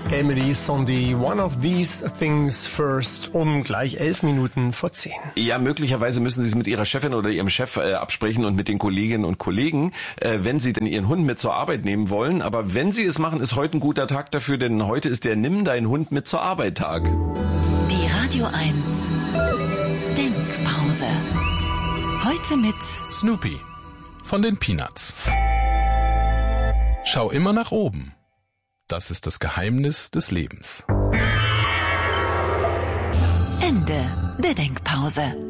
Emily Sandé, One of These Things First, um gleich 11 Minuten vor 10. Ja, möglicherweise müssen Sie es mit Ihrer Chefin oder Ihrem Chef absprechen und mit den Kolleginnen und Kollegen, wenn Sie denn Ihren Hund mit zur Arbeit nehmen wollen. Aber wenn Sie es machen, ist heute ein guter Tag dafür, denn heute ist der Nimm deinen Hund mit zur Arbeit Tag. Die Radio 1 Denkpause. Heute mit Snoopy von den Peanuts. Schau immer nach oben. Das ist das Geheimnis des Lebens. Ende der Denkpause.